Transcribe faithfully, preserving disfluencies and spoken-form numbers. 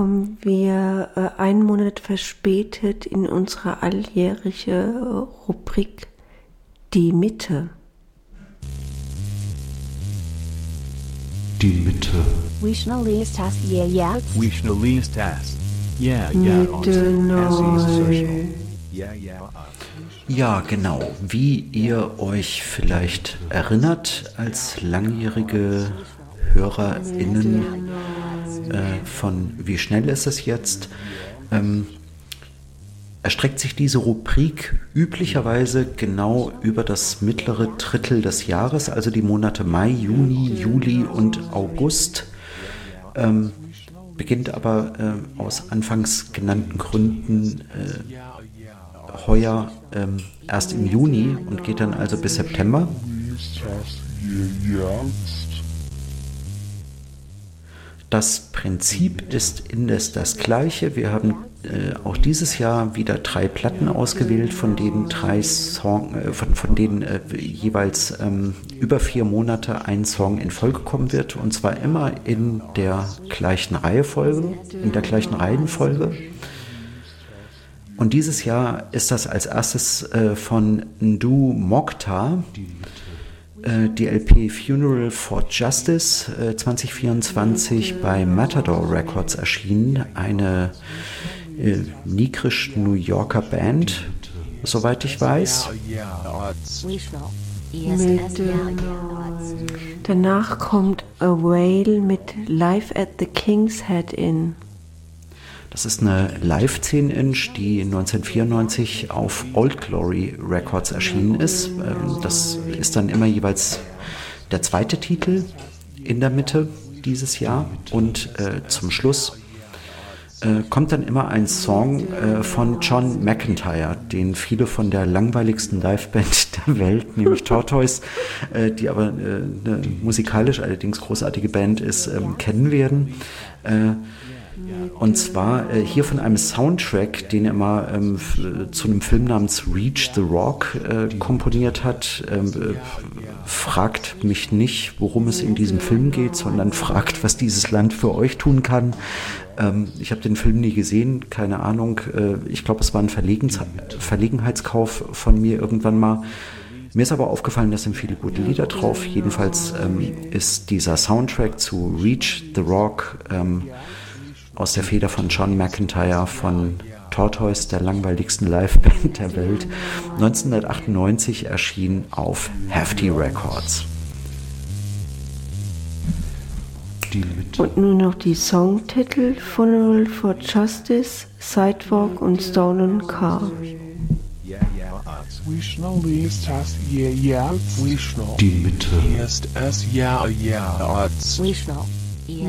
Kommen wir äh, einen Monat verspätet in unsere alljährliche äh, Rubrik Die Mitte. Die Mitte. Vishnu listas yeah yeah. Vishnu listas. Yeah, yeah. Mitte neu. Yeah, yeah. Ja, genau. Wie ihr euch vielleicht erinnert, als langjährige HörerInnen äh, von Wie schnell ist es jetzt, ähm, erstreckt sich diese Rubrik üblicherweise genau über das mittlere Drittel des Jahres, also die Monate Mai, Juni, Juli und August. Ähm, beginnt aber äh, aus anfangs genannten Gründen äh, heuer ähm, erst im Juni und geht dann also bis September. Das Prinzip ist indes das gleiche. Wir haben äh, auch dieses Jahr wieder drei Platten ausgewählt, von denen drei Song, äh, von, von denen äh, jeweils ähm, über vier Monate ein Song in Folge kommen wird, und zwar immer in der gleichen Reihenfolge, in der gleichen Reihenfolge. Und dieses Jahr ist das als erstes äh, von Ndu Mokhtar, äh, die L P Funeral for Justice, äh, zwanzig vierundzwanzig bei Matador Records erschienen, eine äh, nigerisch-New Yorker Band, soweit ich weiß. Mitte neu. Danach kommt A Whale mit Live at the King's Head Inn. Das ist eine Live zehn Inch, die neunzehnhundertvierundneunzig auf Old Glory Records erschienen ist. Das ist dann immer jeweils der zweite Titel in der Mitte dieses Jahr. Und äh, zum Schluss äh, kommt dann immer ein Song äh, von John McEntire, den viele von der langweiligsten Liveband der Welt, nämlich Tortoise, äh, die aber äh, eine musikalisch allerdings großartige Band ist, äh, kennen werden. Äh, Und zwar äh, hier von einem Soundtrack, den er mal ähm, f- zu einem Film namens Reach the Rock äh, komponiert hat. Ähm, äh, fragt mich nicht, worum es in diesem Film geht, sondern fragt, was dieses Land für euch tun kann. Ähm, ich habe den Film nie gesehen, keine Ahnung. Äh, ich glaube, es war ein Verlegen- Verlegenheitskauf von mir irgendwann mal. Mir ist aber aufgefallen, da sind viele gute Lieder drauf. Jedenfalls ähm, ist dieser Soundtrack zu Reach the Rock ähm, aus der Feder von John McEntire von Tortoise, der langweiligsten Liveband der Welt, neunzehnhundertachtundneunzig erschien auf Hefty Records. Die und nun noch die Songtitel: Funeral for Justice, Sidewalk und Stolen Car. Vishnu listas yeah yeah. Vishnu Die Mitte. listas yeah yeah. Vishnu